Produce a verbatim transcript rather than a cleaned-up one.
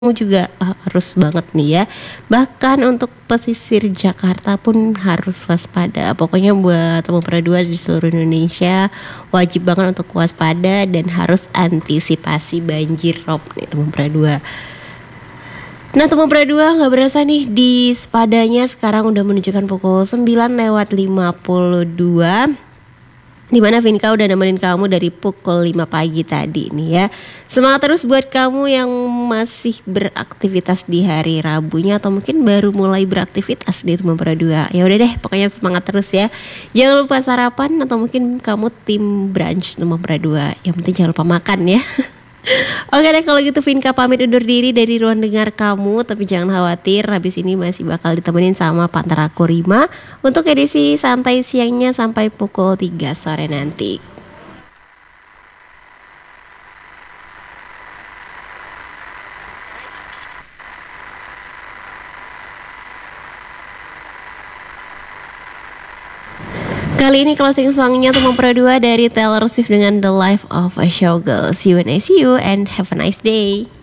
Kamu juga harus banget nih ya. Bahkan untuk pesisir Jakarta pun harus waspada. Pokoknya buat teman dua di seluruh Indonesia wajib banget untuk waspada dan harus antisipasi banjir rob nih teman dua. Nah teman dua, gak berasa nih di sepadanya sekarang udah menunjukkan pukul sembilan lewat lima puluh dua, dimana Vinka udah nemenin kamu dari pukul lima pagi tadi nih ya. Semangat terus buat kamu yang masih beraktivitas di hari Rabunya atau mungkin baru mulai beraktivitas di teman dua. Ya udah deh, pokoknya semangat terus ya. Jangan lupa sarapan atau mungkin kamu tim brunch teman dua. Yang penting jangan lupa makan ya. Oke deh, kalau gitu Vinka pamit undur diri dari ruang dengar kamu. Tapi jangan khawatir, habis ini masih bakal ditemenin sama partner aku Rima untuk edisi santai siangnya sampai pukul tiga sore nanti. Kali ini closing songnya teman dua dari Taylor Swift dengan The Life of a Showgirl. See you when I see you and have a nice day.